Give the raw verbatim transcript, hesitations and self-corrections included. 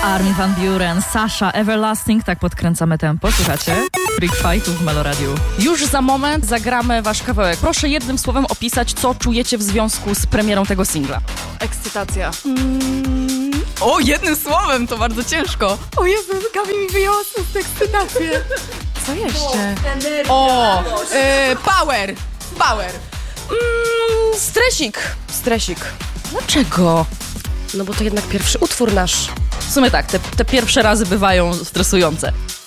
Armin van Buuren, Sasha, Everlasting, tak podkręcamy tempo, słuchacie? Freak Fightów w Meloradiu. Już za moment zagramy wasz kawałek. Proszę jednym słowem opisać, co czujecie w związku z premierą tego singla. Ekscytacja. Mm. O, jednym słowem, to bardzo ciężko. O Jezu, Gabi mi wyjęła z ekscytację. Co jeszcze? O, y, power, power. Mm, stresik, stresik. Dlaczego? No bo to jednak pierwszy utwór nasz. W sumie tak, te, te pierwsze razy bywają stresujące.